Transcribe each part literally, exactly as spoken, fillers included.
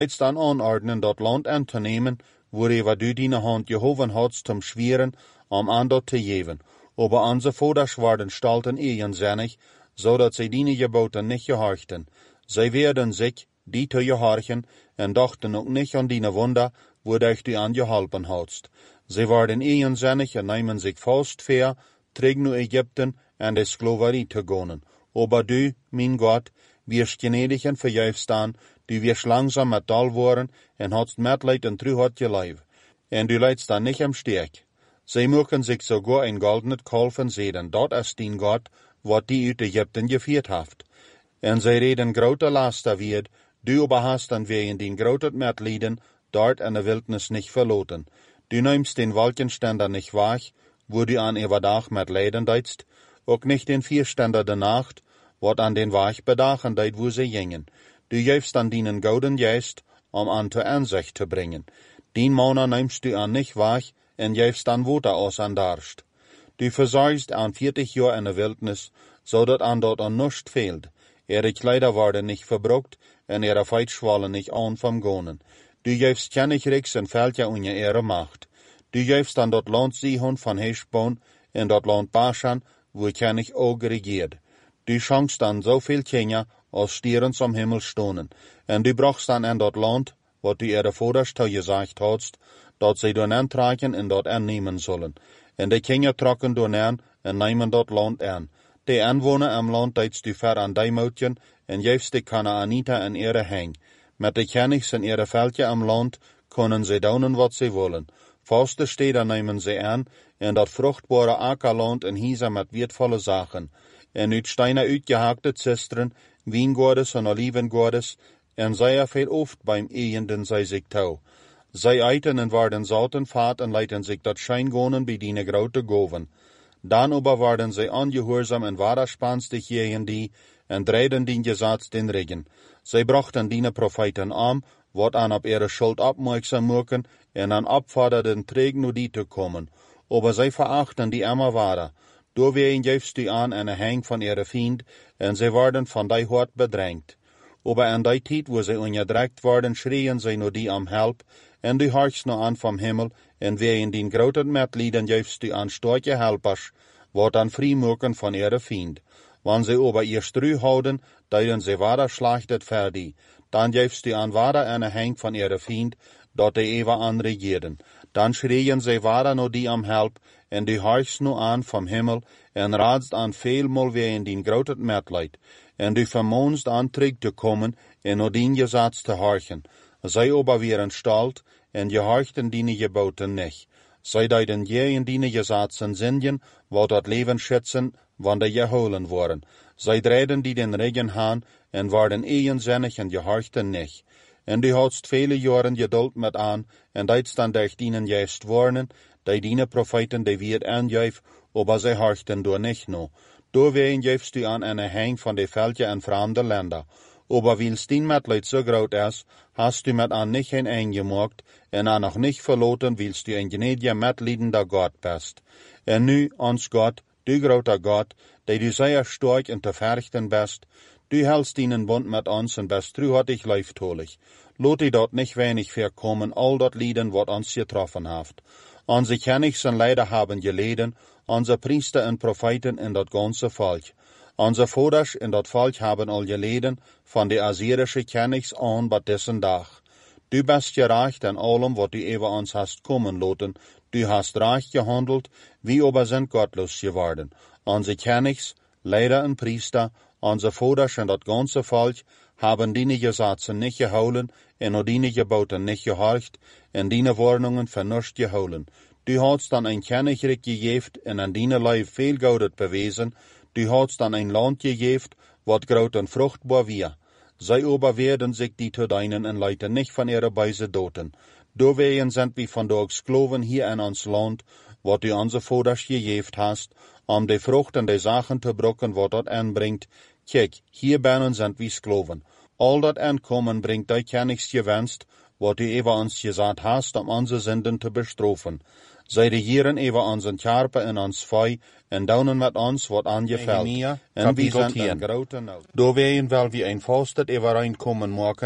Het dan aanordenen dat land aan te nemen, waarover du die hand Jehovah hadst zum schweren, om aan dat te geven. Aber onze vaders waren stalten eigenzinnig, zodat zij die geboten niet gehorchten. Zij werden zich die te gehorchen, en dachten ook niet aan die wonder, waardoor du aan geholpen hadst. Zij waren eigenzinnig en namen zich vast ver, terug naar Egypten en de slaverie te gaan. Aber du, mijn God, wirst gnädig en verjuifstaan, du wirst langzaam met dal worden, en hadst medleid en truheid je lijf. En du leidst dan niet am sterk. Zij mogen zich sogar een goldenet kalf en zeden, dat is dien God, wat die uit Egypten gevierd heeft. En zij reden grote laster weer, du aber hast dan wegen dien grote medlijden, dort in de wildnis niet verloten. Du neemst den wolkenständer niet weg, wo du aan overdag met lijden deidst, ook niet den vierständer de nacht, wat aan den weg bedagen deed wo ze gingen. Du geefst dan dienen gouden geest, om aan te aanzicht te brengen. Dien mannen neemst du aan niet weg, en geefst dan water als aan darst. Du verzorgst aan veertig jaar in de wildnis, zodat aan dat aan niets fehlt. Ihre Kleider worden niet verbrokt, en ihre feitschwallen niet aan vom gonen. Du geefst kennigriks en veldje onder ihre macht. Du geefst dan dat land Sihon van Heshbon, en dat land Bashan, wo kennig ook regeert. Du schenkst dan zoveel kinder, als stieren om Himmel stonen. En du brachtst dan in dat land, wat du ihre vaders te gezegd hadst, dat zij door aantrekken en dat aannemen zullen. En de kinder trokken door aan en nemen dat land aan. De aanwoner am land deidst du ver aan dijmoutjen, en geefst de Kanaanita in ihre heng. Met de kennigs in ihre veldje am land, kunnen zij doen wat zij willen. Vaste steden nemen zij aan, en dat vruchtbare akkerland en hiezer met wertvolle zaken. En uit steinen uitgehaakte zisteren, wijngoordes en olivengoordes, en zeer veel oft beim eenden zij zich touw. Zij eiten en waren zouten vaat en leiden zich dat schijngonen bij die grote goven. Dan aber waren zij ongehoorzaam en wederspanstig tegen die, en draaiden die gezats den regen. Zij brachten die profeten aan, wat aan op ihre schuld opmerkzaam maken, en aan opvorderden terug naar die te komen. Aber zij verachten die immer waren. Doorwegen geefst u aan en hang van ihre vriend, en zij worden van die hart bedrengt. Aber in die tijd waar zij onderdrukt worden, schreeuwen zij naar die om help, en du horchst nou aan vom Himmel, en wegen die grote medlijden geefst u aan sterke helpers, wat dan vrij maken van ihre vriend. Wanneer zij aber ihr stru houden, deiden zij wader slachtet verdi. Dan geefst u aan wader en hang van ihre vriend, dat de eeuwen aan regeren. Dan schreeuwen zij wader naar die om help, en du horchst nu aan vom Himmel, en raadst aan veelmal wegen die grote medlijd. En du vermoonst aan terug te komen, en naar die gezats te horchen. Zij aber waren stalt, en gehorchten die geboten niet. Zij deiden geen die gezatsen zindjen, wat dat leven schützen, wanneer geholen worden. Zij draaiden die den regen haan, en waren eigenzinnig en gehorchten niet. En du hadst vele jaren geduld met aan, en deidst dan durch dienen juist worden, die diene profeten die weer aangeef, aber zij horchten door niet no. Doorwegen geefst u aan een hang van de veldje en vreemde landen. Aber wils dien medleid so groot is, hast du met aan niet geen eind gemaakt, en aan nog niet verloten, wils du een gnädige medliedender God best. En nu, ons God, du grote God, die du zeer sterk en te verrichten best, du hältst dienen bond met ons en best truhartig lieftolig. Laat die dat niet weinig verkomen, al dat lijden wat ons getroffen heeft. Onze kennigs en leider hebben geleden, onze priester en profeten en dat ganze volk. Onze vaders in dat volk hebben al geleden van de Assyrische kennigs aan tot dessen dag. Du best gerecht in allem wat du over ons hast komen laten. Du hast recht gehandeld, wie aber sind gottlos geworden. Onze kennigs, leider en priester, onze vaders en dat ganze volk haben die gezatsen niet gehouden en naar die geboten niet gehorcht en die warnungen vernust gehouden. Du hadst dan een kennigrik gegeven en aan die lijf veel goudet bewezen. Du hadst dan een land gegeven wat groot en vruchtbaar weer. Zij aber werden zich die te deinen en leiden niet van ihre beise doten. Doorwegen zijn we vandaag skloven hier in ons land, wat u onze vaders gegeven hast, om de vrucht en de zaken te brokken wat dat aanbrengt. Kijk, hier binnen zijn we skloven. Al dat aankomen brengt die kennigs gewenst, wat u over ons gezegd hast, om onze zinden te bestrafen. Zij regeren over onze karpen en ons vee, en doen met ons wat aangeveld. En wie zijn een grote nood. Doorwegen wil we een vastet overeenkomen maken,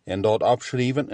en dat opschrijven